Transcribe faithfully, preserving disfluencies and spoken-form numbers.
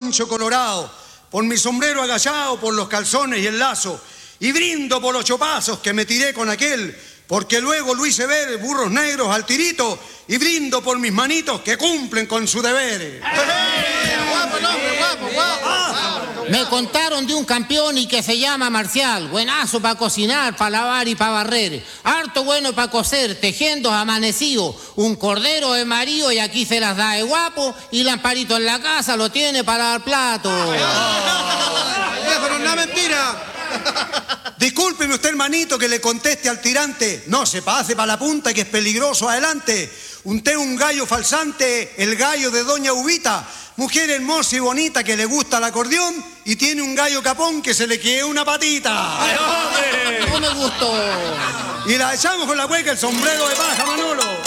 poncho colorado, por mi sombrero agachado, por los calzones y el lazo, y brindo por los chopazos que me tiré con aquel, porque luego lo hice ver burros negros al tirito, y brindo por mis manitos que cumplen con su deber. Guapo, hombre, guapo, guapo. Me contaron de un campeón y que se llama Marcial, buenazo para cocinar, para lavar y para barrer, harto bueno para coser, tejiendo amanecido, un cordero de marido y aquí se las da de guapo, y Lamparito en la casa lo tiene para dar plato. Pero no es mentira. Discúlpeme usted, hermanito, que le conteste al tirante. No se pase para la punta, que es peligroso adelante. Unté un gallo falsante, el gallo de doña Ubita, mujer hermosa y bonita que le gusta el acordeón, y tiene un gallo capón que se le quede una patita. ¡Ay, hombre! No me gustó. Y la echamos con la hueca el sombrero de paja, Manolo.